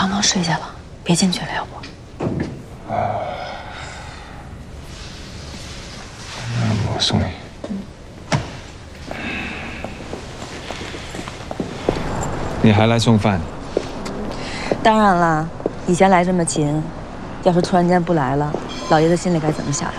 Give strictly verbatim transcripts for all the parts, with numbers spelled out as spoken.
帮忙睡下吧，别进去了，要不。 那我送你。嗯、你还来送饭？ 当然啦，以前来这么勤，要是突然间不来了，老爷子心里该怎么想呀？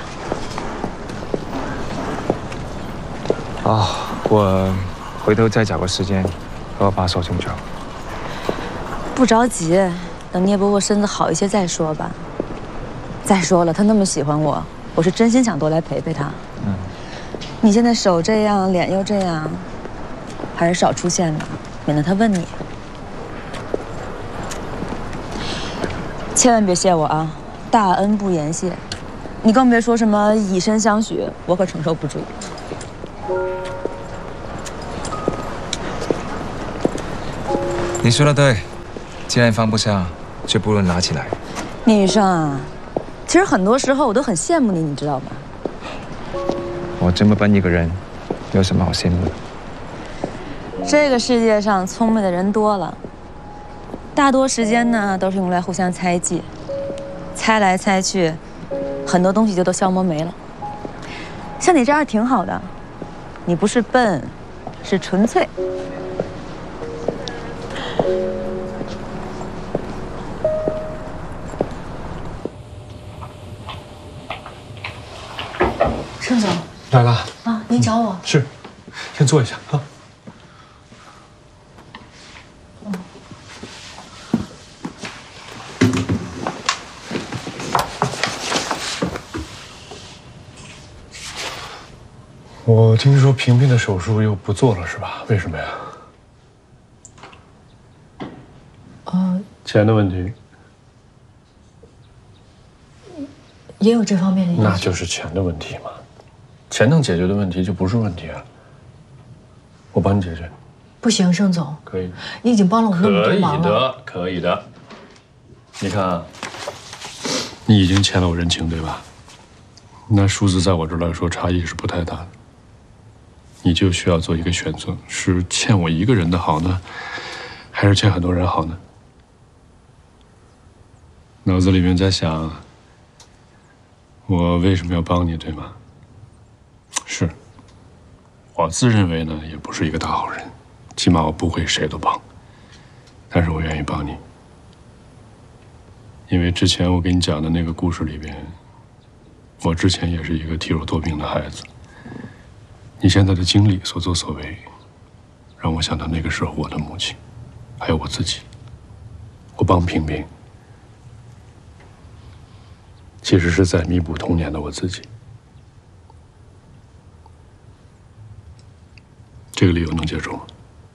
哦，我回头再找个时间和我爸说清楚。 不着急，等聂伯伯身子好一些再说吧。再说了，他那么喜欢我，我是真心想多来陪陪他。嗯，你现在手这样，脸又这样，还是少出现吧，免得他问你。千万别谢我啊，大恩不言谢。你更别说什么以身相许，我可承受不住。 你说的对，既然放不下，就不能拿起来。 聂雨生啊，其实很多时候我都很羡慕你，你知道吗？ 我这么笨一个人，有什么好羡慕的？ 这个世界上聪明的人多了，大多时间呢都是用来互相猜忌，猜来猜去，很多东西就都消磨没了。像你这样挺好的，你不是笨，是纯粹。盛总来了啊，您找我、 嗯、是，先坐一下啊。嗯。我听说萍萍的手术又不做了是吧？为什么呀？ 呃， 钱的问题。 也有这方面的因素。 那就是钱的问题嘛。钱能解决的问题就不是问题啊。我帮你解决。 不行，盛总。 可以。 你已经帮了我那么多忙了。 可以的，可以的。你看啊，你已经欠了我人情，对吧？那数字在我这儿来说差异是不太大的。你就需要做一个选择：是欠我一个人的好呢，还是欠很多人好呢？脑子里面在想，我为什么要帮你，对吗？是，我自认为呢，也不是一个大好人，起码我不会谁都帮。但是我愿意帮你，因为之前我给你讲的那个故事里边，我之前也是一个体弱多病的孩子。你现在的经历、所作所为，让我想到那个时候我的母亲，还有我自己。我帮萍萍，其实是在弥补童年的我自己。这个理由能接受吗？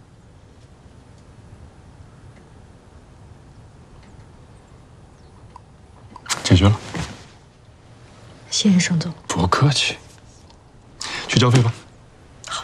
解决了。 谢谢盛总。 不客气。去交费吧。